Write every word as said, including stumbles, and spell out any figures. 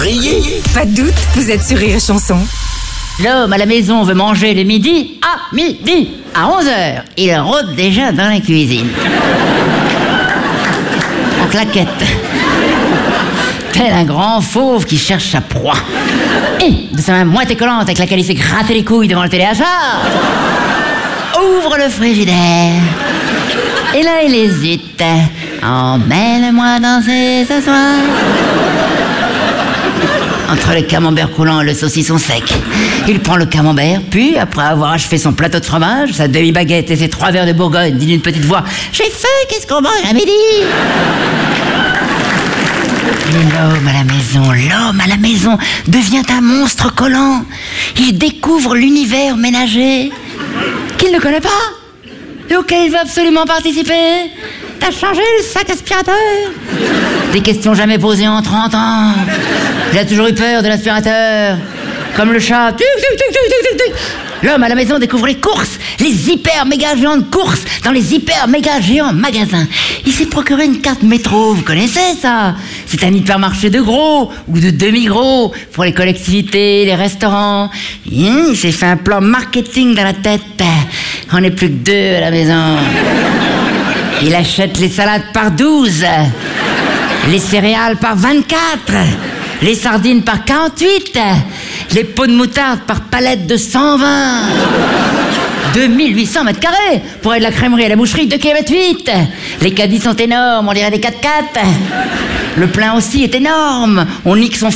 Riez. Pas de doute, vous êtes sur Rire et Chanson. L'homme à la maison veut manger le midi à midi. À onze heures, il rôde déjà dans la cuisine. En claquette. Tel un grand fauve qui cherche sa proie. Et, de sa main moite et collante avec laquelle il s'est gratté les couilles devant le téléachat, ouvre le frigidaire. Et là, il hésite. Emmène-moi danser ce soir. Entre le camembert coulant et le saucisson sec, il prend le camembert, puis, après avoir achevé son plateau de fromage, sa demi-baguette et ses trois verres de Bourgogne, dit d'une petite voix « J'ai faim, qu'est-ce qu'on mange à midi ?» Et l'homme à la maison, l'homme à la maison devient un monstre collant. Il découvre l'univers ménager qu'il ne connaît pas et auquel il veut absolument participer. T'as changé le sac aspirateur? Des questions jamais posées en trente ans. Il a toujours eu peur de l'aspirateur. Comme le chat. L'homme à la maison découvre les courses, les hyper méga géantes courses dans les hyper méga géants magasins. Il s'est procuré une carte métro, vous connaissez ça? C'est un hypermarché de gros ou de demi-gros pour les collectivités, les restaurants. Il s'est fait un plan marketing dans la tête. On n'est plus que deux à la maison. Il achète les salades par douze, les céréales par vingt-quatre, les sardines par quarante-huit, les pots de moutarde par palette de cent vingt. deux mille huit cents mètres carrés pour aller de la crèmerie à la boucherie, deux kilomètres huit. Les caddies sont énormes, on dirait des quatre-quatre. Le plein aussi est énorme, on nique son